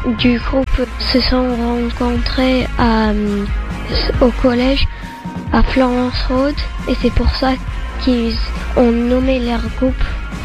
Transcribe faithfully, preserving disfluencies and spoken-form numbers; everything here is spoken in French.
du groupe se sont rencontrés à, au collège à Florence Road et c'est pour ça qu'ils ont nommé leur groupe